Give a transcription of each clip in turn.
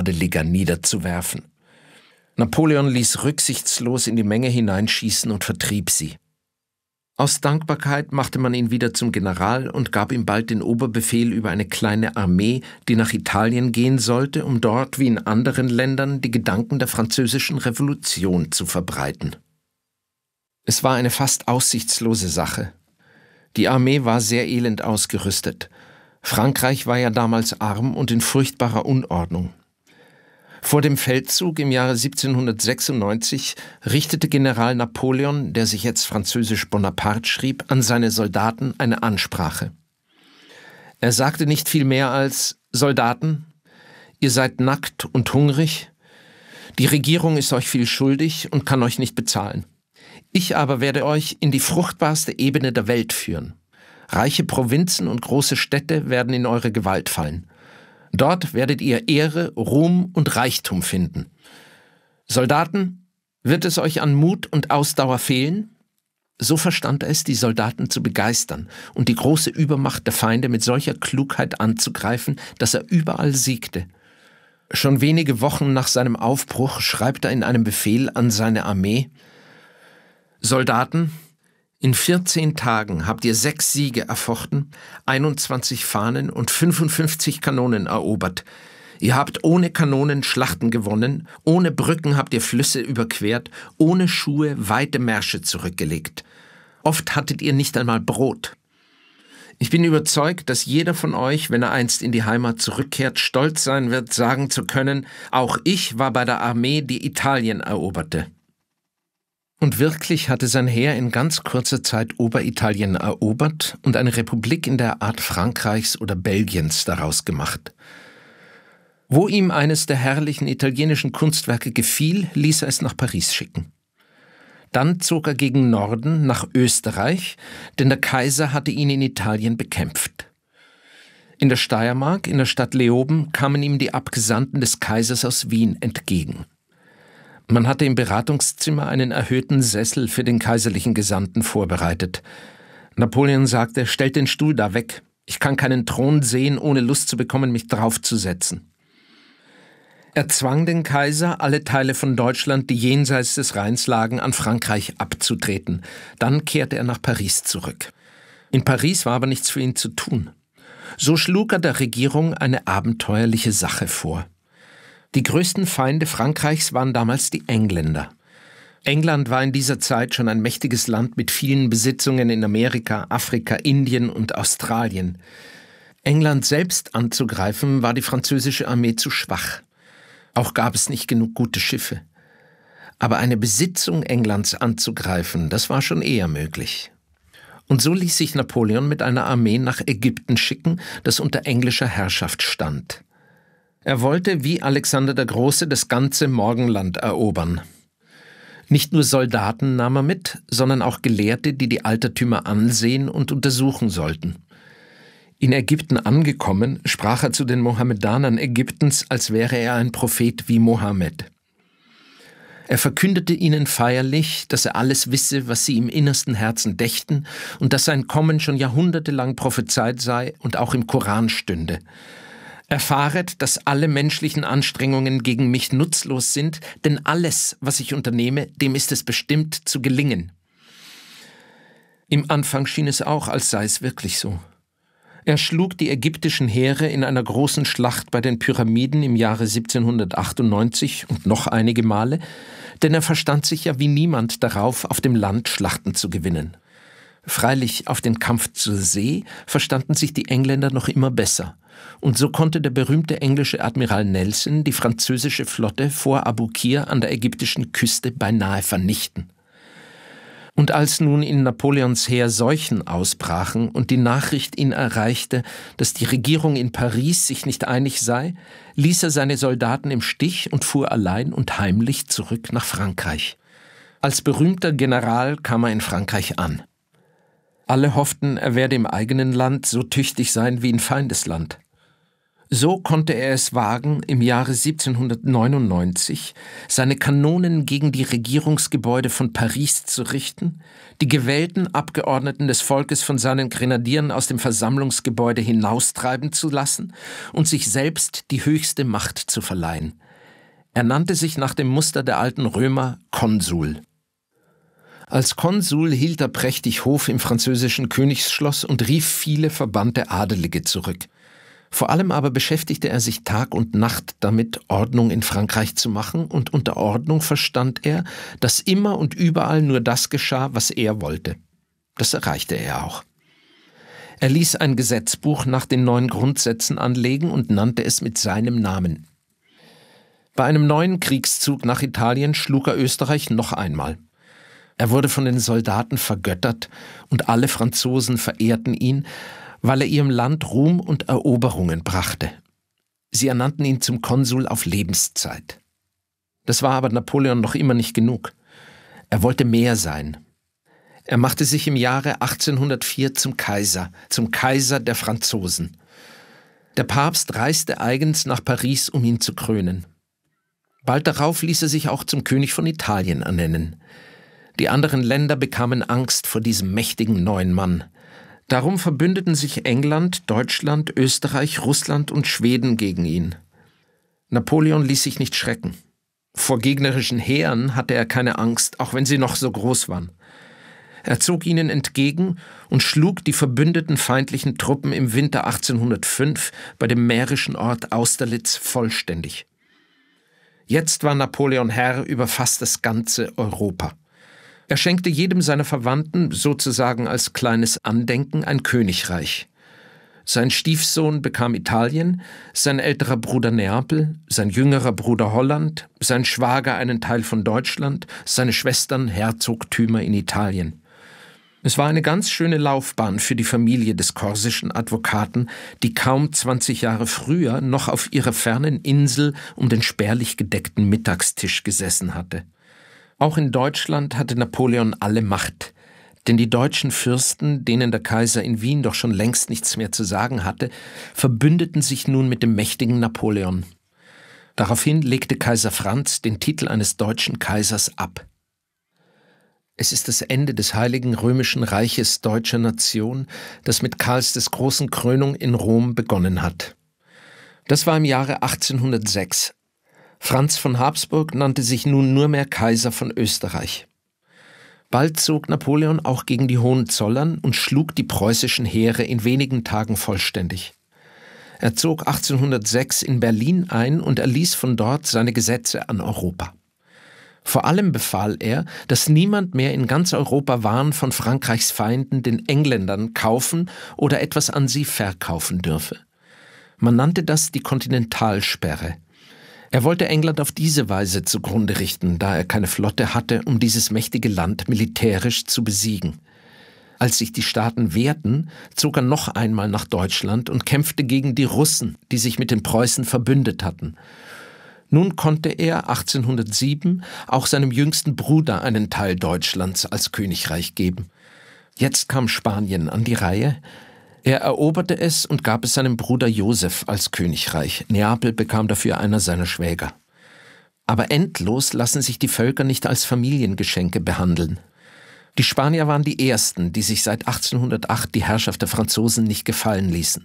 Adeliger niederzuwerfen. Napoleon ließ rücksichtslos in die Menge hineinschießen und vertrieb sie. Aus Dankbarkeit machte man ihn wieder zum General und gab ihm bald den Oberbefehl über eine kleine Armee, die nach Italien gehen sollte, um dort wie in anderen Ländern die Gedanken der französischen Revolution zu verbreiten. Es war eine fast aussichtslose Sache. Die Armee war sehr elend ausgerüstet. Frankreich war ja damals arm und in furchtbarer Unordnung. Vor dem Feldzug im Jahre 1796 richtete General Napoleon, der sich jetzt französisch Bonaparte schrieb, an seine Soldaten eine Ansprache. Er sagte nicht viel mehr als: Soldaten, ihr seid nackt und hungrig, die Regierung ist euch viel schuldig und kann euch nicht bezahlen. Ich aber werde euch in die fruchtbarste Ebene der Welt führen. Reiche Provinzen und große Städte werden in eure Gewalt fallen. Dort werdet ihr Ehre, Ruhm und Reichtum finden. Soldaten, wird es euch an Mut und Ausdauer fehlen? So verstand er es, die Soldaten zu begeistern und die große Übermacht der Feinde mit solcher Klugheit anzugreifen, dass er überall siegte. Schon wenige Wochen nach seinem Aufbruch schreibt er in einem Befehl an seine Armee: Soldaten, in 14 Tagen habt ihr 6 Siege erfochten, 21 Fahnen und 55 Kanonen erobert. Ihr habt ohne Kanonen Schlachten gewonnen, ohne Brücken habt ihr Flüsse überquert, ohne Schuhe weite Märsche zurückgelegt. Oft hattet ihr nicht einmal Brot. Ich bin überzeugt, dass jeder von euch, wenn er einst in die Heimat zurückkehrt, stolz sein wird, sagen zu können: Auch ich war bei der Armee, die Italien eroberte. Und wirklich hatte sein Heer in ganz kurzer Zeit Oberitalien erobert und eine Republik in der Art Frankreichs oder Belgiens daraus gemacht. Wo ihm eines der herrlichen italienischen Kunstwerke gefiel, ließ er es nach Paris schicken. Dann zog er gegen Norden nach Österreich, denn der Kaiser hatte ihn in Italien bekämpft. In der Steiermark, in der Stadt Leoben, kamen ihm die Abgesandten des Kaisers aus Wien entgegen. Man hatte im Beratungszimmer einen erhöhten Sessel für den kaiserlichen Gesandten vorbereitet. Napoleon sagte: Stellt den Stuhl da weg. Ich kann keinen Thron sehen, ohne Lust zu bekommen, mich draufzusetzen. Er zwang den Kaiser, alle Teile von Deutschland, die jenseits des Rheins lagen, an Frankreich abzutreten. Dann kehrte er nach Paris zurück. In Paris war aber nichts für ihn zu tun. So schlug er der Regierung eine abenteuerliche Sache vor. Die größten Feinde Frankreichs waren damals die Engländer. England war in dieser Zeit schon ein mächtiges Land mit vielen Besitzungen in Amerika, Afrika, Indien und Australien. England selbst anzugreifen, war die französische Armee zu schwach. Auch gab es nicht genug gute Schiffe. Aber eine Besitzung Englands anzugreifen, das war schon eher möglich. Und so ließ sich Napoleon mit einer Armee nach Ägypten schicken, das unter englischer Herrschaft stand. Er wollte, wie Alexander der Große, das ganze Morgenland erobern. Nicht nur Soldaten nahm er mit, sondern auch Gelehrte, die die Altertümer ansehen und untersuchen sollten. In Ägypten angekommen, sprach er zu den Mohammedanern Ägyptens, als wäre er ein Prophet wie Mohammed. Er verkündete ihnen feierlich, dass er alles wisse, was sie im innersten Herzen dächten, und dass sein Kommen schon jahrhundertelang prophezeit sei und auch im Koran stünde. Erfahret, dass alle menschlichen Anstrengungen gegen mich nutzlos sind, denn alles, was ich unternehme, dem ist es bestimmt zu gelingen. Im Anfang schien es auch, als sei es wirklich so. Er schlug die ägyptischen Heere in einer großen Schlacht bei den Pyramiden im Jahre 1798 und noch einige Male, denn er verstand sich ja wie niemand darauf, auf dem Land Schlachten zu gewinnen. Freilich auf den Kampf zur See verstanden sich die Engländer noch immer besser. Und so konnte der berühmte englische Admiral Nelson die französische Flotte vor Abukir an der ägyptischen Küste beinahe vernichten. Und als nun in Napoleons Heer Seuchen ausbrachen und die Nachricht ihn erreichte, dass die Regierung in Paris sich nicht einig sei, ließ er seine Soldaten im Stich und fuhr allein und heimlich zurück nach Frankreich. Als berühmter General kam er in Frankreich an. Alle hofften, er werde im eigenen Land so tüchtig sein wie in Feindesland. So konnte er es wagen, im Jahre 1799 seine Kanonen gegen die Regierungsgebäude von Paris zu richten, die gewählten Abgeordneten des Volkes von seinen Grenadieren aus dem Versammlungsgebäude hinaustreiben zu lassen und sich selbst die höchste Macht zu verleihen. Er nannte sich nach dem Muster der alten Römer Konsul. Als Konsul hielt er prächtig Hof im französischen Königsschloss und rief viele verbannte Adelige zurück. Vor allem aber beschäftigte er sich Tag und Nacht damit, Ordnung in Frankreich zu machen, und unter Ordnung verstand er, dass immer und überall nur das geschah, was er wollte. Das erreichte er auch. Er ließ ein Gesetzbuch nach den 9 Grundsätzen anlegen und nannte es mit seinem Namen. Bei einem neuen Kriegszug nach Italien schlug er Österreich noch einmal. Er wurde von den Soldaten vergöttert und alle Franzosen verehrten ihn, weil er ihrem Land Ruhm und Eroberungen brachte. Sie ernannten ihn zum Konsul auf Lebenszeit. Das war aber Napoleon noch immer nicht genug. Er wollte mehr sein. Er machte sich im Jahre 1804 zum Kaiser der Franzosen. Der Papst reiste eigens nach Paris, um ihn zu krönen. Bald darauf ließ er sich auch zum König von Italien ernennen. Die anderen Länder bekamen Angst vor diesem mächtigen neuen Mann. Darum verbündeten sich England, Deutschland, Österreich, Russland und Schweden gegen ihn. Napoleon ließ sich nicht schrecken. Vor gegnerischen Heeren hatte er keine Angst, auch wenn sie noch so groß waren. Er zog ihnen entgegen und schlug die verbündeten feindlichen Truppen im Winter 1805 bei dem mährischen Ort Austerlitz vollständig. Jetzt war Napoleon Herr über fast das ganze Europa. Er schenkte jedem seiner Verwandten, sozusagen als kleines Andenken, ein Königreich. Sein Stiefsohn bekam Italien, sein älterer Bruder Neapel, sein jüngerer Bruder Holland, sein Schwager einen Teil von Deutschland, seine Schwestern Herzogtümer in Italien. Es war eine ganz schöne Laufbahn für die Familie des korsischen Advokaten, die kaum 20 Jahre früher noch auf ihrer fernen Insel um den spärlich gedeckten Mittagstisch gesessen hatte. Auch in Deutschland hatte Napoleon alle Macht, denn die deutschen Fürsten, denen der Kaiser in Wien doch schon längst nichts mehr zu sagen hatte, verbündeten sich nun mit dem mächtigen Napoleon. Daraufhin legte Kaiser Franz den Titel eines deutschen Kaisers ab. Es ist das Ende des Heiligen Römischen Reiches deutscher Nation, das mit Karls des Großen Krönung in Rom begonnen hat. Das war im Jahre 1806. Franz von Habsburg nannte sich nun nur mehr Kaiser von Österreich. Bald zog Napoleon auch gegen die Hohenzollern und schlug die preußischen Heere in wenigen Tagen vollständig. Er zog 1806 in Berlin ein und erließ von dort seine Gesetze an Europa. Vor allem befahl er, dass niemand mehr in ganz Europa Waren von Frankreichs Feinden, den Engländern, kaufen oder etwas an sie verkaufen dürfe. Man nannte das die Kontinentalsperre. Er wollte England auf diese Weise zugrunde richten, da er keine Flotte hatte, um dieses mächtige Land militärisch zu besiegen. Als sich die Staaten wehrten, zog er noch einmal nach Deutschland und kämpfte gegen die Russen, die sich mit den Preußen verbündet hatten. Nun konnte er 1807 auch seinem jüngsten Bruder einen Teil Deutschlands als Königreich geben. Jetzt kam Spanien an die Reihe. Er eroberte es und gab es seinem Bruder Josef als Königreich. Neapel bekam dafür einer seiner Schwäger. Aber endlos lassen sich die Völker nicht als Familiengeschenke behandeln. Die Spanier waren die ersten, die sich seit 1808 die Herrschaft der Franzosen nicht gefallen ließen.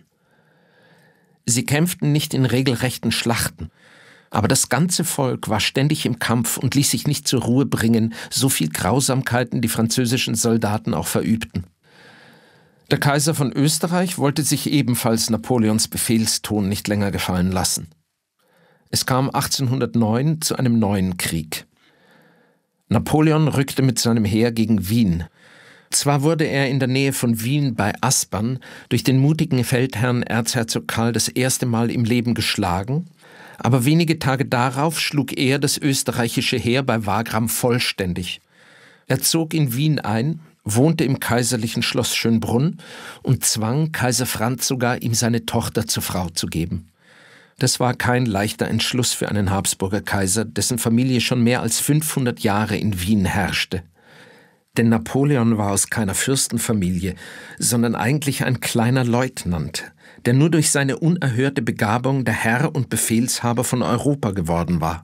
Sie kämpften nicht in regelrechten Schlachten, aber das ganze Volk war ständig im Kampf und ließ sich nicht zur Ruhe bringen, so viel Grausamkeiten die französischen Soldaten auch verübten. Der Kaiser von Österreich wollte sich ebenfalls Napoleons Befehlston nicht länger gefallen lassen. Es kam 1809 zu einem neuen Krieg. Napoleon rückte mit seinem Heer gegen Wien. Zwar wurde er in der Nähe von Wien bei Aspern durch den mutigen Feldherrn Erzherzog Karl das erste Mal im Leben geschlagen, aber wenige Tage darauf schlug er das österreichische Heer bei Wagram vollständig. Er zog in Wien ein, wohnte im kaiserlichen Schloss Schönbrunn und zwang Kaiser Franz sogar, ihm seine Tochter zur Frau zu geben. Das war kein leichter Entschluss für einen Habsburger Kaiser, dessen Familie schon mehr als 500 Jahre in Wien herrschte. Denn Napoleon war aus keiner Fürstenfamilie, sondern eigentlich ein kleiner Leutnant, der nur durch seine unerhörte Begabung der Herr und Befehlshaber von Europa geworden war.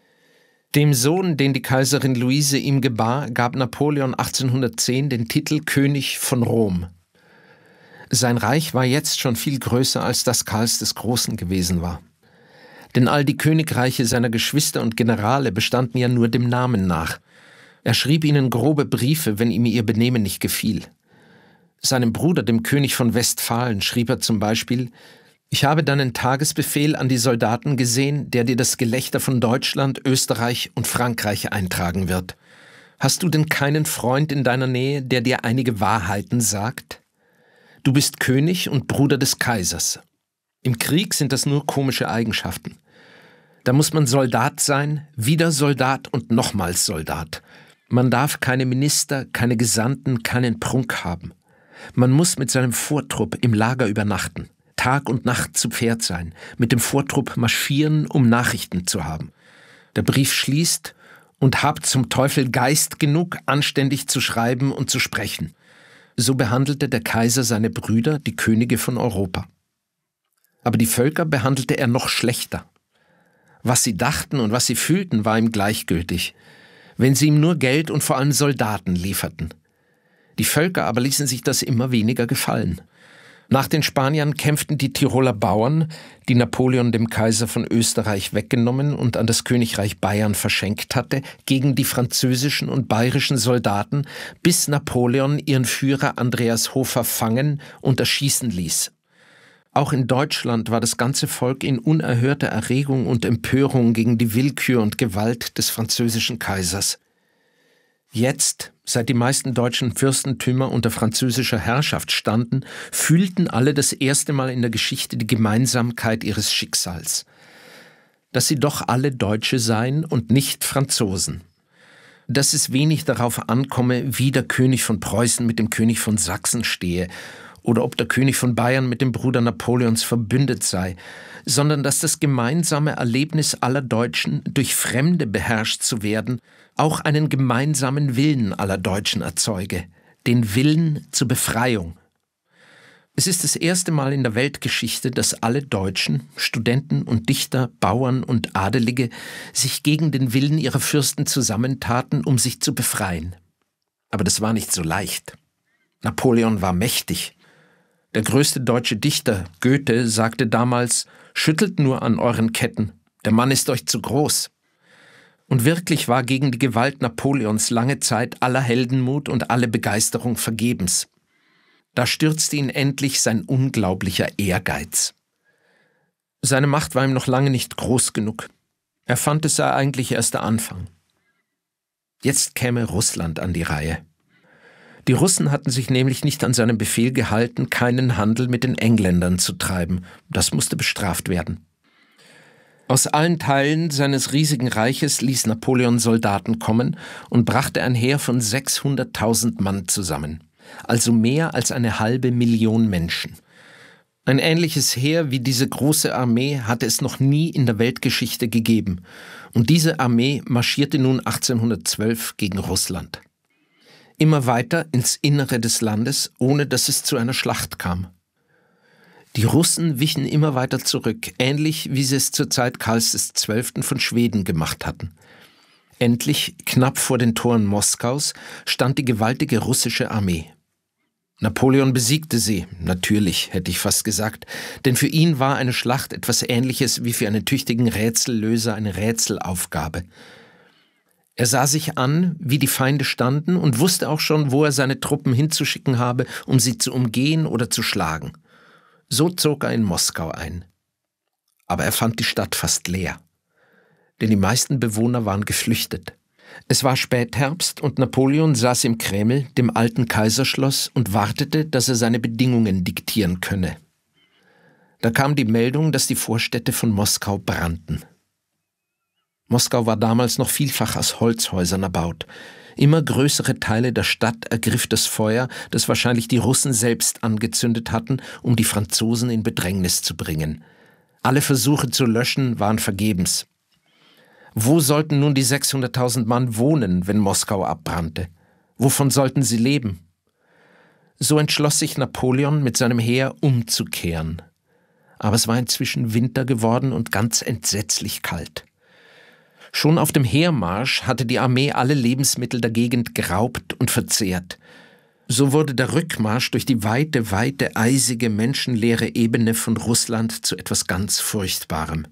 Dem Sohn, den die Kaiserin Luise ihm gebar, gab Napoleon 1810 den Titel König von Rom. Sein Reich war jetzt schon viel größer, als das Karls des Großen gewesen war. Denn all die Königreiche seiner Geschwister und Generale bestanden ja nur dem Namen nach. Er schrieb ihnen grobe Briefe, wenn ihm ihr Benehmen nicht gefiel. Seinem Bruder, dem König von Westfalen, schrieb er zum Beispiel: »Ich habe deinen Tagesbefehl an die Soldaten gesehen, der dir das Gelächter von Deutschland, Österreich und Frankreich eintragen wird. Hast du denn keinen Freund in deiner Nähe, der dir einige Wahrheiten sagt? Du bist König und Bruder des Kaisers. Im Krieg sind das nur komische Eigenschaften. Da muss man Soldat sein, wieder Soldat und nochmals Soldat. Man darf keine Minister, keine Gesandten, keinen Prunk haben. Man muss mit seinem Vortrupp im Lager übernachten, Tag und Nacht zu Pferd sein, mit dem Vortrupp marschieren, um Nachrichten zu haben. Der Brief schließt: und habt zum Teufel Geist genug, anständig zu schreiben und zu sprechen. So behandelte der Kaiser seine Brüder, die Könige von Europa. Aber die Völker behandelte er noch schlechter. Was sie dachten und was sie fühlten, war ihm gleichgültig, wenn sie ihm nur Geld und vor allem Soldaten lieferten. Die Völker aber ließen sich das immer weniger gefallen. Nach den Spaniern kämpften die Tiroler Bauern, die Napoleon dem Kaiser von Österreich weggenommen und an das Königreich Bayern verschenkt hatte, gegen die französischen und bayerischen Soldaten, bis Napoleon ihren Führer Andreas Hofer fangen und erschießen ließ. Auch in Deutschland war das ganze Volk in unerhörter Erregung und Empörung gegen die Willkür und Gewalt des französischen Kaisers. Jetzt, seit die meisten deutschen Fürstentümer unter französischer Herrschaft standen, fühlten alle das erste Mal in der Geschichte die Gemeinsamkeit ihres Schicksals. Dass sie doch alle Deutsche seien und nicht Franzosen. Dass es wenig darauf ankomme, wie der König von Preußen mit dem König von Sachsen stehe oder ob der König von Bayern mit dem Bruder Napoleons verbündet sei, sondern dass das gemeinsame Erlebnis aller Deutschen, durch Fremde beherrscht zu werden, auch einen gemeinsamen Willen aller Deutschen erzeuge, den Willen zur Befreiung. Es ist das erste Mal in der Weltgeschichte, dass alle Deutschen, Studenten und Dichter, Bauern und Adelige, sich gegen den Willen ihrer Fürsten zusammentaten, um sich zu befreien. Aber das war nicht so leicht. Napoleon war mächtig. Der größte deutsche Dichter, Goethe, sagte damals: »Schüttelt nur an euren Ketten, der Mann ist euch zu groß.« Und wirklich war gegen die Gewalt Napoleons lange Zeit aller Heldenmut und alle Begeisterung vergebens. Da stürzte ihn endlich sein unglaublicher Ehrgeiz. Seine Macht war ihm noch lange nicht groß genug. Er fand, es sei eigentlich erst der Anfang. Jetzt käme Russland an die Reihe. Die Russen hatten sich nämlich nicht an seinen Befehl gehalten, keinen Handel mit den Engländern zu treiben. Das musste bestraft werden. Aus allen Teilen seines riesigen Reiches ließ Napoleon Soldaten kommen und brachte ein Heer von 600.000 Mann zusammen, also mehr als 500.000 Menschen. Ein ähnliches Heer wie diese große Armee hatte es noch nie in der Weltgeschichte gegeben, und diese Armee marschierte nun 1812 gegen Russland. Immer weiter ins Innere des Landes, ohne dass es zu einer Schlacht kam. Die Russen wichen immer weiter zurück, ähnlich wie sie es zur Zeit Karls XII. Von Schweden gemacht hatten. Endlich, knapp vor den Toren Moskaus, stand die gewaltige russische Armee. Napoleon besiegte sie, natürlich, hätte ich fast gesagt, denn für ihn war eine Schlacht etwas Ähnliches wie für einen tüchtigen Rätsellöser eine Rätselaufgabe. Er sah sich an, wie die Feinde standen, und wusste auch schon, wo er seine Truppen hinzuschicken habe, um sie zu umgehen oder zu schlagen. So zog er in Moskau ein. Aber er fand die Stadt fast leer, denn die meisten Bewohner waren geflüchtet. Es war Spätherbst und Napoleon saß im Kreml, dem alten Kaiserschloss, und wartete, dass er seine Bedingungen diktieren könne. Da kam die Meldung, dass die Vorstädte von Moskau brannten. Moskau war damals noch vielfach aus Holzhäusern erbaut. Immer größere Teile der Stadt ergriff das Feuer, das wahrscheinlich die Russen selbst angezündet hatten, um die Franzosen in Bedrängnis zu bringen. Alle Versuche zu löschen waren vergebens. Wo sollten nun die 600.000 Mann wohnen, wenn Moskau abbrannte? Wovon sollten sie leben? So entschloss sich Napoleon, mit seinem Heer umzukehren. aber es war inzwischen Winter geworden und ganz entsetzlich kalt. Schon auf dem Heermarsch hatte die Armee alle Lebensmittel der Gegend geraubt und verzehrt. So wurde der Rückmarsch durch die weite, eisige, menschenleere Ebene von Russland zu etwas ganz Furchtbarem.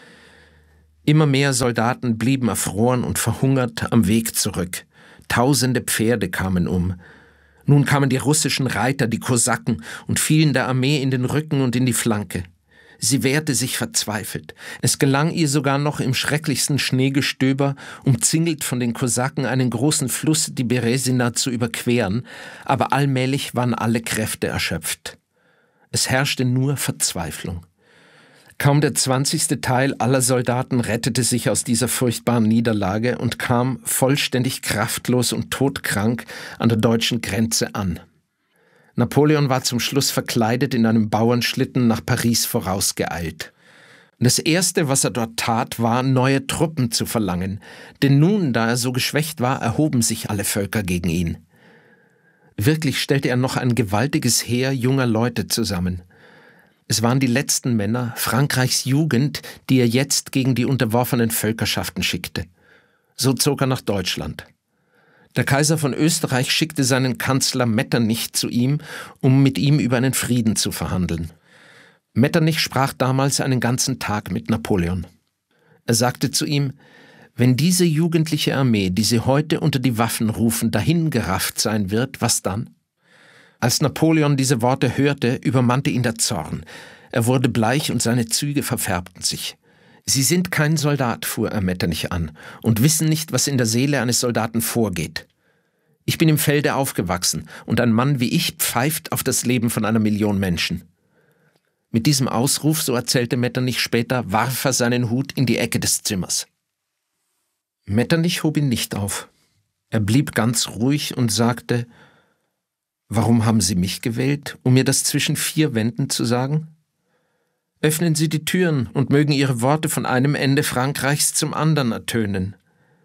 Immer mehr Soldaten blieben erfroren und verhungert am Weg zurück. Tausende Pferde kamen um. Nun kamen die russischen Reiter, die Kosaken, und fielen der Armee in den Rücken und in die Flanke. Sie wehrte sich verzweifelt. Es gelang ihr sogar noch im schrecklichsten Schneegestöber, umzingelt von den Kosaken, einen großen Fluss, die Beresina, zu überqueren, aber allmählich waren alle Kräfte erschöpft. Es herrschte nur Verzweiflung. Kaum der 20. Teil aller Soldaten rettete sich aus dieser furchtbaren Niederlage und kam, vollständig kraftlos und todkrank, an der deutschen Grenze an. Napoleon war zum Schluss verkleidet in einem Bauernschlitten nach Paris vorausgeeilt. Das Erste, was er dort tat, war, neue Truppen zu verlangen, denn nun, da er so geschwächt war, erhoben sich alle Völker gegen ihn. Wirklich stellte er noch ein gewaltiges Heer junger Leute zusammen. Es waren die letzten Männer, Frankreichs Jugend, die er jetzt gegen die unterworfenen Völkerschaften schickte. So zog er nach Deutschland. Der Kaiser von Österreich schickte seinen Kanzler Metternich zu ihm, um mit ihm über einen Frieden zu verhandeln. Metternich sprach damals einen ganzen Tag mit Napoleon. Er sagte zu ihm: Wenn diese jugendliche Armee, die Sie heute unter die Waffen rufen, dahingerafft sein wird, was dann? Als Napoleon diese Worte hörte, übermannte ihn der Zorn. Er wurde bleich und seine Züge verfärbten sich. »Sie sind kein Soldat«, fuhr er Metternich an, »und wissen nicht, was in der Seele eines Soldaten vorgeht. Ich bin im Felde aufgewachsen, und ein Mann wie ich pfeift auf das Leben von 1 Million Menschen.« Mit diesem Ausruf, so erzählte Metternich später, warf er seinen Hut in die Ecke des Zimmers. Metternich hob ihn nicht auf. Er blieb ganz ruhig und sagte: »Warum haben Sie mich gewählt, um mir das zwischen 4 Wänden zu sagen? Öffnen Sie die Türen und mögen Ihre Worte von einem Ende Frankreichs zum anderen ertönen.«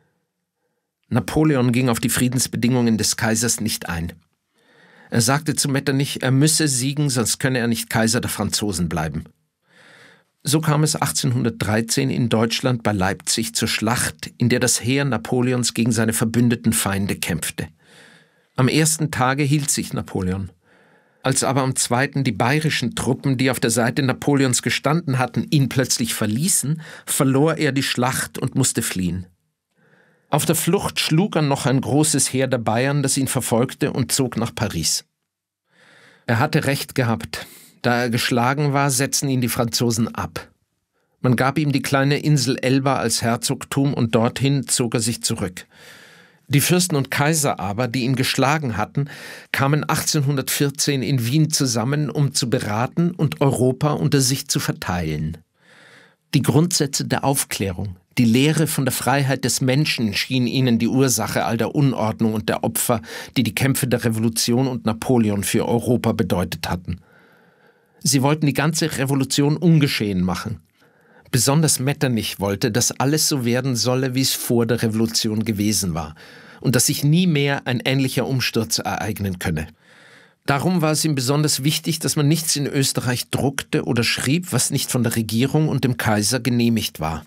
Napoleon ging auf die Friedensbedingungen des Kaisers nicht ein. Er sagte zu Metternich, er müsse siegen, sonst könne er nicht Kaiser der Franzosen bleiben. So kam es 1813 in Deutschland bei Leipzig zur Schlacht, in der das Heer Napoleons gegen seine verbündeten Feinde kämpfte. Am ersten Tage hielt sich Napoleon. Als aber am zweiten die bayerischen Truppen, die auf der Seite Napoleons gestanden hatten, ihn plötzlich verließen, verlor er die Schlacht und musste fliehen. Auf der Flucht schlug er noch ein großes Heer der Bayern, das ihn verfolgte, und zog nach Paris. Er hatte recht gehabt. Da er geschlagen war, setzten ihn die Franzosen ab. Man gab ihm die kleine Insel Elba als Herzogtum und dorthin zog er sich zurück. Die Fürsten und Kaiser aber, die ihn geschlagen hatten, kamen 1814 in Wien zusammen, um zu beraten und Europa unter sich zu verteilen. Die Grundsätze der Aufklärung, die Lehre von der Freiheit des Menschen schien ihnen die Ursache all der Unordnung und der Opfer, die die Kämpfe der Revolution und Napoleon für Europa bedeutet hatten. Sie wollten die ganze Revolution ungeschehen machen. Besonders Metternich wollte, dass alles so werden solle, wie es vor der Revolution gewesen war und dass sich nie mehr ein ähnlicher Umsturz ereignen könne. Darum war es ihm besonders wichtig, dass man nichts in Österreich druckte oder schrieb, was nicht von der Regierung und dem Kaiser genehmigt war.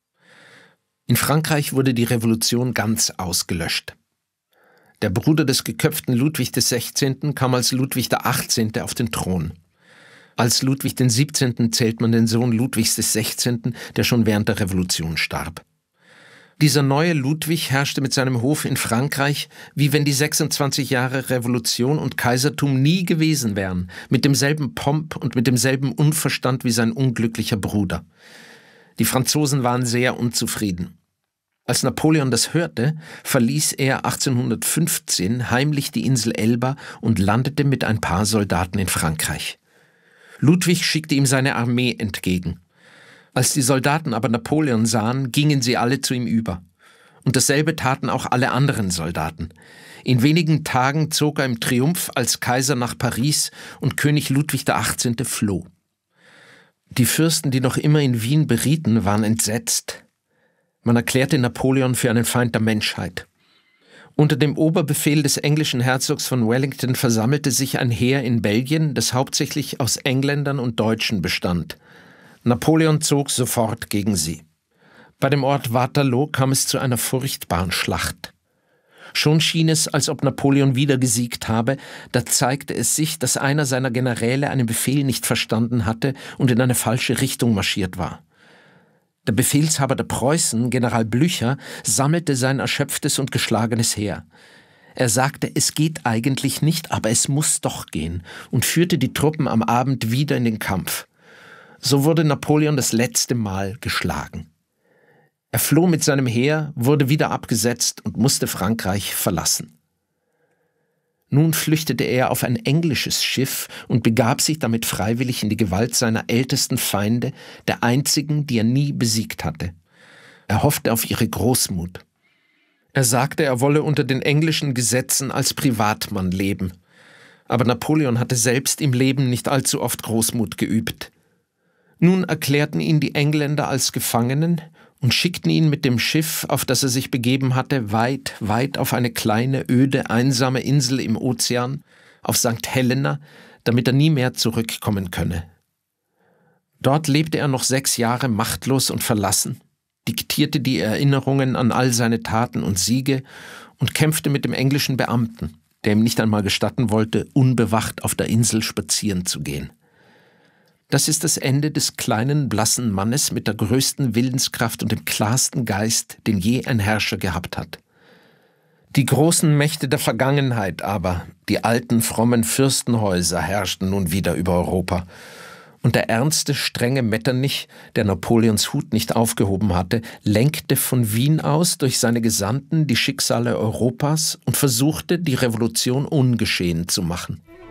In Frankreich wurde die Revolution ganz ausgelöscht. Der Bruder des geköpften Ludwig XVI. Kam als Ludwig XVIII. Auf den Thron. Als Ludwig XVII. Zählt man den Sohn Ludwigs XVI., der schon während der Revolution starb. Dieser neue Ludwig herrschte mit seinem Hof in Frankreich, wie wenn die 26 Jahre Revolution und Kaisertum nie gewesen wären, mit demselben Pomp und mit demselben Unverstand wie sein unglücklicher Bruder. Die Franzosen waren sehr unzufrieden. Als Napoleon das hörte, verließ er 1815 heimlich die Insel Elba und landete mit ein paar Soldaten in Frankreich. Ludwig schickte ihm seine Armee entgegen. Als die Soldaten aber Napoleon sahen, gingen sie alle zu ihm über. Und dasselbe taten auch alle anderen Soldaten. In wenigen Tagen zog er im Triumph als Kaiser nach Paris und König Ludwig XVIII. Floh. Die Fürsten, die noch immer in Wien berieten, waren entsetzt. Man erklärte Napoleon für einen Feind der Menschheit. Unter dem Oberbefehl des englischen Herzogs von Wellington versammelte sich ein Heer in Belgien, das hauptsächlich aus Engländern und Deutschen bestand. Napoleon zog sofort gegen sie. Bei dem Ort Waterloo kam es zu einer furchtbaren Schlacht. Schon schien es, als ob Napoleon wieder gesiegt habe, da zeigte es sich, dass einer seiner Generäle einen Befehl nicht verstanden hatte und in eine falsche Richtung marschiert war. Der Befehlshaber der Preußen, General Blücher, sammelte sein erschöpftes und geschlagenes Heer. Er sagte, es geht eigentlich nicht, aber es muss doch gehen, und führte die Truppen am Abend wieder in den Kampf. So wurde Napoleon das letzte Mal geschlagen. Er floh mit seinem Heer, wurde wieder abgesetzt und musste Frankreich verlassen. Nun flüchtete er auf ein englisches Schiff und begab sich damit freiwillig in die Gewalt seiner ältesten Feinde, der einzigen, die er nie besiegt hatte. Er hoffte auf ihre Großmut. Er sagte, er wolle unter den englischen Gesetzen als Privatmann leben. Aber Napoleon hatte selbst im Leben nicht allzu oft Großmut geübt. Nun erklärten ihn die Engländer als Gefangenen und schickten ihn mit dem Schiff, auf das er sich begeben hatte, weit, weit auf eine kleine, öde, einsame Insel im Ozean, auf St. Helena, damit er nie mehr zurückkommen könne. Dort lebte er noch 6 Jahre machtlos und verlassen, diktierte die Erinnerungen an all seine Taten und Siege und kämpfte mit dem englischen Beamten, der ihm nicht einmal gestatten wollte, unbewacht auf der Insel spazieren zu gehen. Das ist das Ende des kleinen, blassen Mannes mit der größten Willenskraft und dem klarsten Geist, den je ein Herrscher gehabt hat. Die großen Mächte der Vergangenheit aber, die alten, frommen Fürstenhäuser, herrschten nun wieder über Europa. Und der ernste, strenge Metternich, der Napoleons Hut nicht aufgehoben hatte, lenkte von Wien aus durch seine Gesandten die Schicksale Europas und versuchte, die Revolution ungeschehen zu machen.